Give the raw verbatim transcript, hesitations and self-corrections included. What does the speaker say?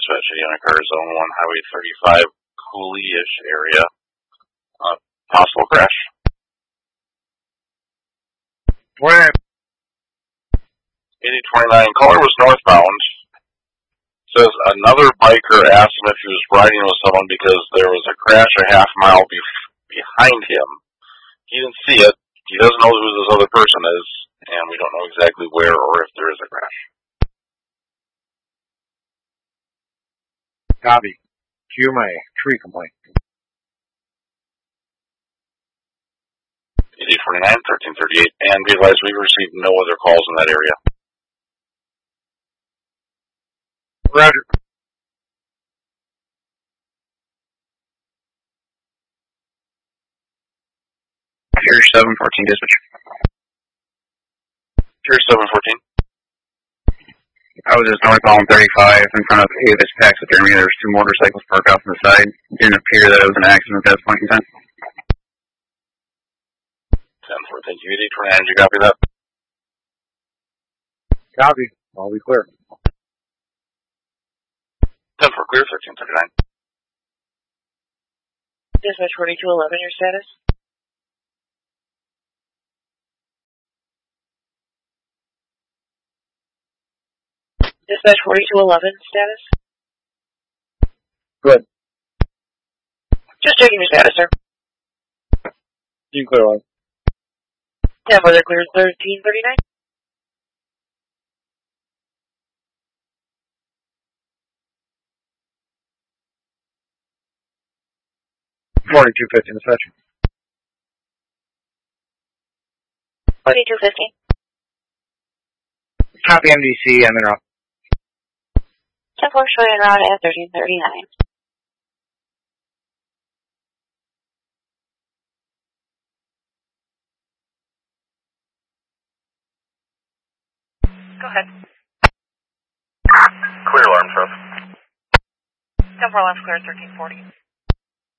dispatch unit car, zone one, highway thirty-five, Cooley-ish area. Uh, possible crash. Where? eighty twenty-nine, caller was northbound. Says another biker asked him if he was riding with someone because there was a crash a half mile be- behind him. He didn't see it. He doesn't know who this other person is, and we don't know exactly where or if there is a crash. Copy. Cue my tree complaint. eighty twenty-nine, thirteen thirty-eight, and be advised we received no other calls in that area. Roger. Pier seven fourteen dispatch. Pier seven fourteen. I was just northbound thirty-five in front of Avis Taxidermy. There was two motorcycles parked off on the side. It didn't appear that it was an accident at that point in time. ten four, thank you. eighty twenty-nine, did you copy that? Copy. I'll be clear. ten four, clear, thirteen thirty-nine. Dispatch forty-two eleven, your status? Dispatch forty-two eleven, status? Good. Just checking your status, sir. You clear line. Yeah, weather clear thirteen thirty-nine. forty-two fifty, dispatch. forty-two fifty. Copy M D C, I'm in route. ten four showing around at thirteen thirty-nine. Go ahead. Clear alarm, truck. ten four alarm clear thirteen forty.